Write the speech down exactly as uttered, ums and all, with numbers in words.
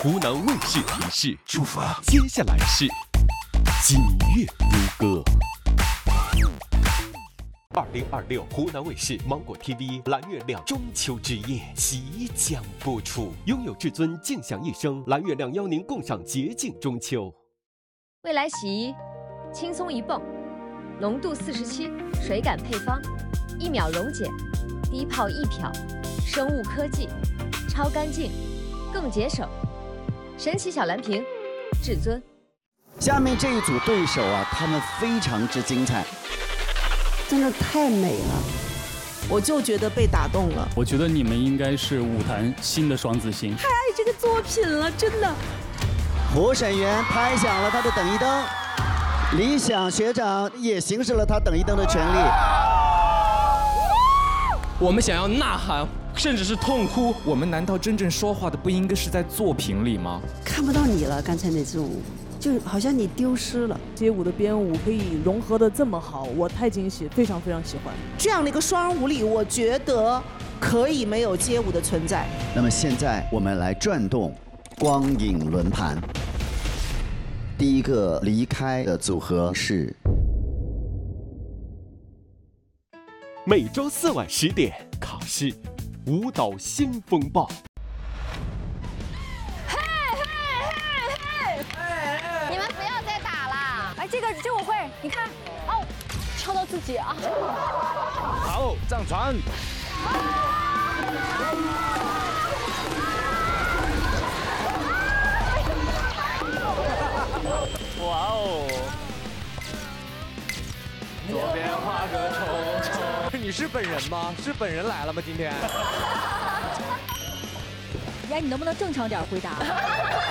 湖南卫视提示：出发。接下来是锦月如歌。二零二六湖南卫视芒果 T V 蓝月亮中秋之夜即将播出，拥有至尊静享一生，蓝月亮邀您共赏洁净中秋。 未来洗衣，轻松一泵，浓度四十七，水感配方，一秒溶解，低泡一漂，生物科技，超干净，更节省。神奇小蓝瓶，至尊。 下面这一组对手啊，他们非常之精彩。 真的太美了，我就觉得被打动了。 我觉得你们应该是舞坛新的双子星。 太爱这个作品了，真的。 评审员拍响了他的等一灯，理想学长也行使了他等一灯的权利。 我们想要呐喊，甚至是痛哭。我们难道真正说话的不应该是在作品里吗？ 看不到你了，刚才那支舞。就好像你丢失了。 街舞的编舞可以融合的这么好，我太惊喜，非常非常喜欢。 这样的一个双人舞里，我觉得可以没有街舞的存在。 那么现在我们来转动光影轮盘。第一个离开的组合是每周四晚十点考试舞蹈新风暴。 这个这我会，你看，哦，敲到自己啊！ 好，上船。哇哦！左边画个抽抽。你是本人吗？是本人来了吗？今天？ 呀，你能不能正常点回答？